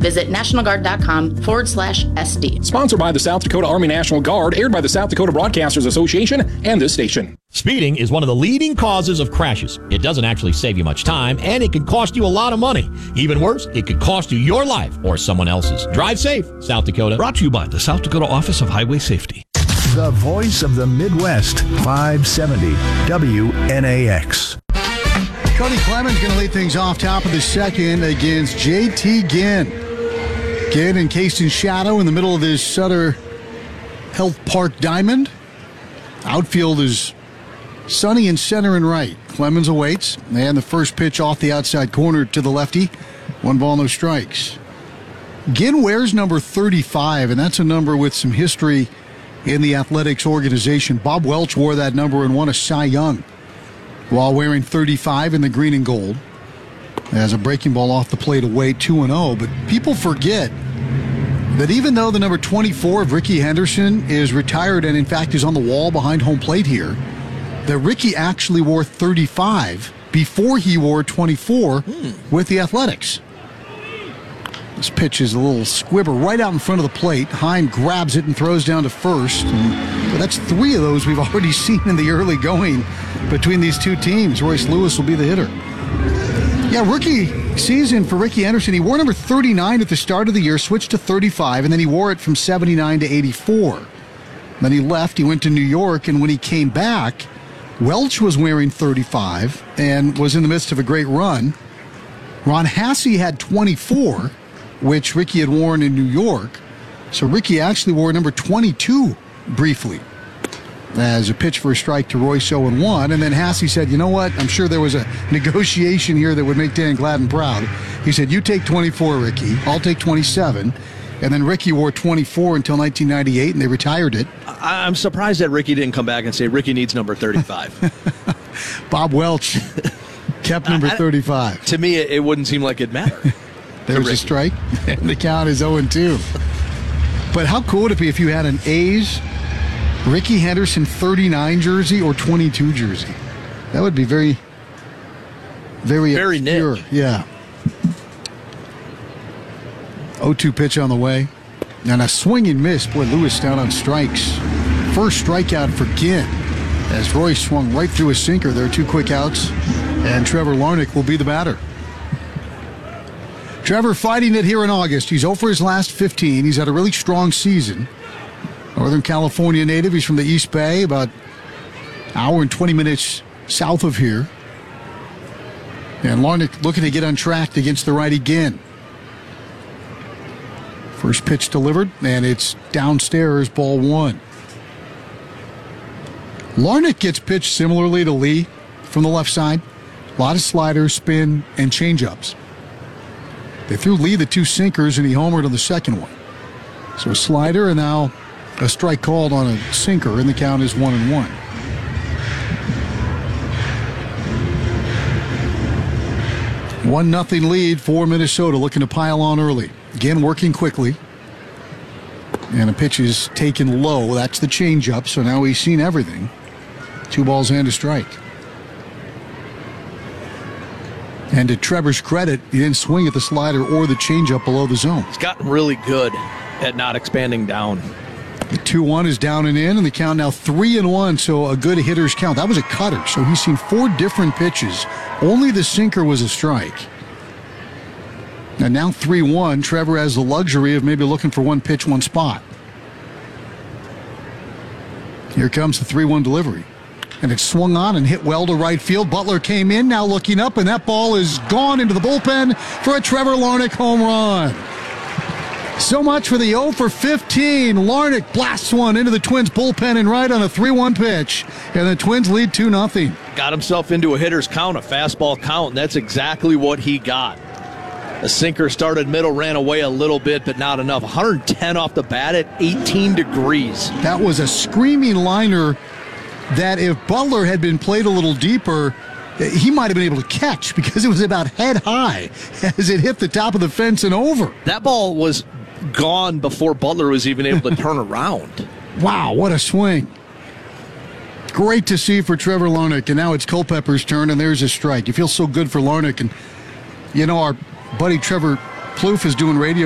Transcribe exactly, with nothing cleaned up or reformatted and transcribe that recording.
Visit nationalguard.com forward slash SD. Sponsored by the South Dakota Army National Guard, aired by the South Dakota Broadcasters Association and this station. Speeding is one of the leading causes of crashes. It doesn't actually save you much time, and it can cost you a lot of money. Even worse, it could cost you your life or someone else's. Drive safe, South Dakota. Brought to you by the South Dakota Office of Highway Safety. The voice of the Midwest, five seventy W N A X. Cody Clemens going to lead things off top of the second against J T Ginn. Ginn encased in shadow in the middle of this Sutter Health Park diamond. Outfield is sunny in center and right. Clemens awaits, and the first pitch off the outside corner to the lefty. One ball, no strikes. Ginn wears number thirty-five, and that's a number with some history in the athletics organization. Bob Welch wore that number and won a Cy Young while wearing thirty-five in the green and gold. As a breaking ball off the plate away, two and oh. But people forget that even though the number twenty-four of Rickey Henderson is retired and, in fact, is on the wall behind home plate here, that Rickey actually wore thirty-five before he wore twenty-four hmm. with the Athletics. This pitch is a little squibber right out in front of the plate. Heim grabs it and throws down to first. And, well, that's three of those we've already seen in the early going between these two teams. Royce Lewis will be the hitter. Yeah, rookie season for Rickey Henderson. He wore number thirty-nine at the start of the year, switched to thirty-five, and then he wore it from seventy-nine to eighty-four. Then he left, he went to New York, and when he came back, Welch was wearing thirty-five and was in the midst of a great run. Ron Hassey had twenty-four, which Rickey had worn in New York. So Rickey actually wore number twenty-two briefly as a pitch for a strike to Royce oh and one. And then Hassey said, you know what? I'm sure there was a negotiation here that would make Dan Gladden proud. He said, you take twenty-four, Rickey. I'll take twenty-seven. And then Rickey wore twenty-four until nineteen ninety-eight, and they retired it. I'm surprised that Rickey didn't come back and say Rickey needs number thirty-five. Bob Welch kept number thirty-five. To me, it wouldn't seem like it'd matter. There's a strike, and the count is oh and two. But how cool would it be if you had an A's Rickey Henderson thirty-nine jersey or twenty-two jersey? That would be very, very, very obscure. niche. Yeah. oh two pitch on the way. And a swinging miss. Boy, Lewis down on strikes. First strikeout for Ginn as Royce swung right through a sinker. There are two quick outs, and Trevor Larnach will be the batter. Trevor fighting it here in August. He's oh for his last fifteen. He's had a really strong season. Northern California native. He's from the East Bay, about an hour and twenty minutes south of here. And Larnach looking to get on track against the righty Ginn. First pitch delivered, and it's downstairs, ball one. Larnach gets pitched similarly to Lee from the left side. A lot of sliders, spin, and changeups. They threw Lee the two sinkers, and he homered on the second one. So a slider, and now a strike called on a sinker, and the count is one and one. One nothing lead for Minnesota, looking to pile on early. Again, working quickly. And a pitch is taken low. That's the changeup, so now he's seen everything. Two balls and a strike. And to Trevor's credit, he didn't swing at the slider or the changeup below the zone. He's gotten really good at not expanding down. The two one is down and in, and the count now three and one, so a good hitter's count. That was a cutter, so he's seen four different pitches. Only the sinker was a strike. And now three one, Trevor has the luxury of maybe looking for one pitch, one spot. Here comes the three one delivery. And it swung on and hit well to right field. Butler came in, now looking up, and that ball is gone into the bullpen for a Trevor Larnach home run. So much for the oh for fifteen. Larnach blasts one into the Twins bullpen and right on a three one pitch. And the Twins lead two nothing. Got himself into a hitter's count, a fastball count, and that's exactly what he got. The sinker started middle, ran away a little bit, but not enough. one hundred ten off the bat at eighteen degrees. That was a screaming liner that if Butler had been played a little deeper, he might have been able to catch because it was about head high as it hit the top of the fence and over. That ball was gone before Butler was even able to turn around. Wow, what a swing. Great to see for Trevor Larnach, and now it's Culpepper's turn, and there's a strike. You feel so good for Larnach, and you know our buddy Trevor Plouffe is doing radio